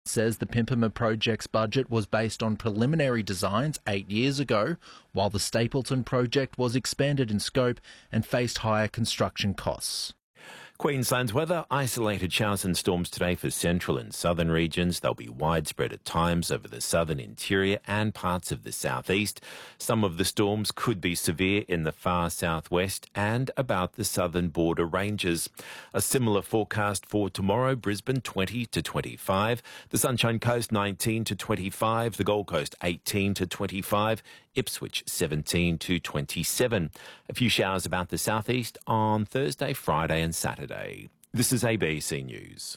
Says the Pimpama project's budget was based on preliminary designs 8 years ago, while the Stapleton project was expanded in scope and faced higher construction costs. Queensland's weather, isolated showers and storms today for central and southern regions. They'll be widespread at times over the southern interior and parts of the southeast. Some of the storms could be severe in the far southwest and about the southern border ranges. A similar forecast for tomorrow: Brisbane 20 to 25, the Sunshine Coast 19 to 25, the Gold Coast 18 to 25, Ipswich 17 to 27. A few showers about the southeast on Thursday, Friday and Saturday. This is ABC News.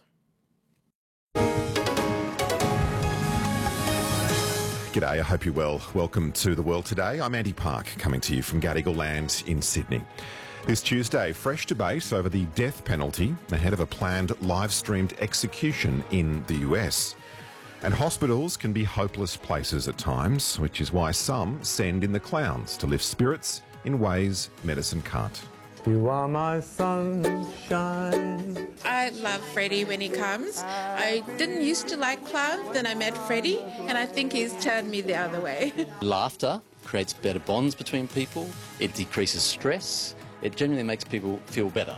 G'day, I hope you're well. Welcome to The World Today. I'm Andy Park, coming to you from Gadigal Land in Sydney. This Tuesday, fresh debate over the death penalty ahead of a planned live-streamed execution in the US. And hospitals can be hopeless places at times, which is why some send in the clowns to lift spirits in ways medicine can't. You are my sunshine. I love Freddie when he comes. I didn't used to like clowns, then I met Freddie, and I think he's turned me the other way. Laughter creates better bonds between people. It decreases stress. It generally makes people feel better.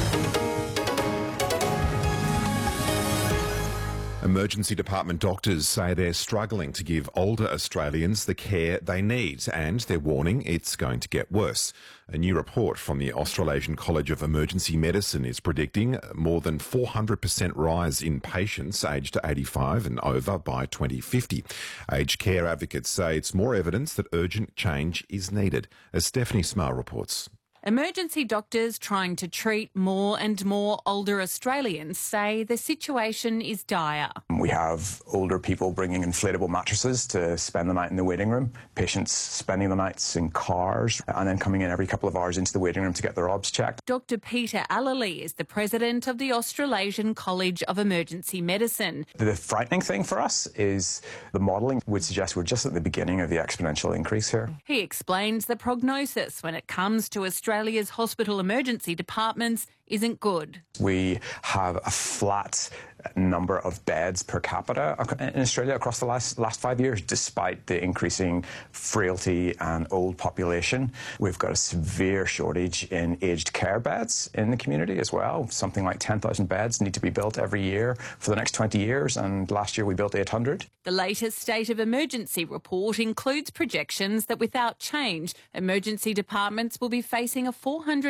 Emergency department doctors say they're struggling to give older Australians the care they need, and they're warning it's going to get worse. A new report from the Australasian College of Emergency Medicine is predicting more than 400% rise in patients aged 85 and over by 2050. Aged care advocates say it's more evidence that urgent change is needed, as Stephanie Smale reports. Emergency doctors trying to treat more and more older Australians say the situation is dire. We have older people bringing inflatable mattresses to spend the night in the waiting room, patients spending the nights in cars and then coming in every couple of hours into the waiting room to get their obs checked. Dr Peter Allally is the president of the Australasian College of Emergency Medicine. The frightening thing for us is the modelling would suggest we're just at the beginning of the exponential increase here. He explains the prognosis when it comes to Australia's hospital emergency departments isn't good. We have a flat number of beds per capita in Australia across the last 5 years, despite the increasing frailty and old population. We've got a severe shortage in aged care beds in the community as well. Something like 10,000 beds need to be built every year for the next 20 years, and last year we built 800. The latest State of Emergency report includes projections that without change, emergency departments will be facing a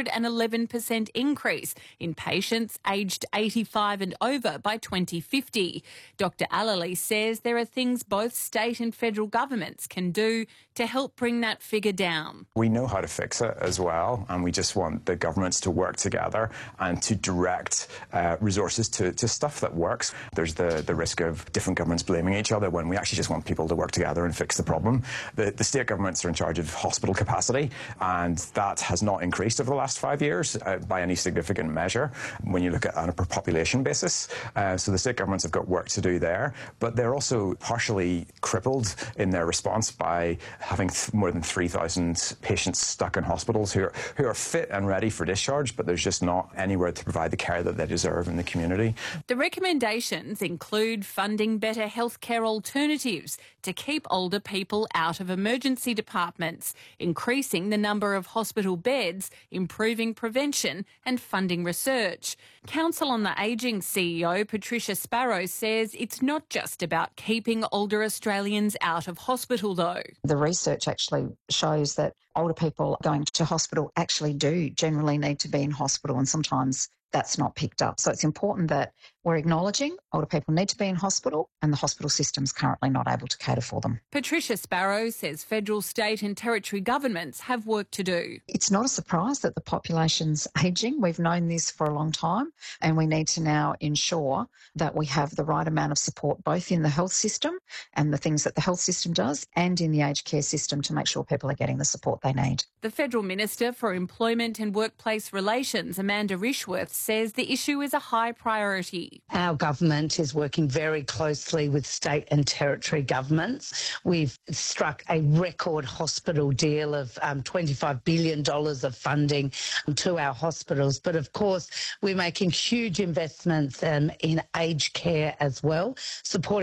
411% increase in patients aged 85 and over by 2050. Dr Allally says there are things both state and federal governments can do to help bring that figure down. We know how to fix it as well, and we just want the governments to work together and to direct resources to stuff that works. There's the risk of different governments blaming each other when we actually just want people to work together and fix the problem. The state governments are in charge of hospital capacity, and that has not increased over the last 5 years by any significant measure when you look at it on a per population basis. So the state governments have got work to do there, but they're also partially crippled in their response by having more than 3,000 patients stuck in hospitals who are fit and ready for discharge, but there's just not anywhere to provide the care that they deserve in the community. The recommendations include funding better healthcare alternatives to keep older people out of emergency departments, increasing the number of hospital beds, improving prevention and funding research. Council on the Ageing CEO Patricia Sparrow says it's not just about keeping older Australians out of hospital, though. The research actually shows that older people going to hospital actually do generally need to be in hospital, and sometimes that's not picked up. So it's important that we're acknowledging older people need to be in hospital and the hospital system's currently not able to cater for them. Patricia Sparrow says federal, state and territory governments have work to do. It's not a surprise that the population's ageing. We've known this for a long time, and we need to now ensure that we have the right amount of support both in the health system and the things that the health system does and in the aged care system to make sure people are getting the support they need. The Federal Minister for Employment and Workplace Relations, Amanda Rishworth, says the issue is a high priority. Our government is working very closely with state and territory governments. We've struck a record hospital deal of $25 billion of funding to our hospitals. But of course, we're making huge investments in aged care as well, supporting